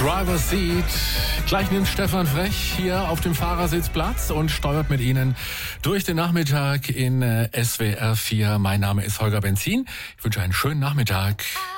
Driver's Seat. Gleich nimmt Stefan Frech hier auf dem Fahrersitz Platz und steuert mit Ihnen durch den Nachmittag in SWR 4. Mein Name ist Holger Benzin. Ich wünsche einen schönen Nachmittag.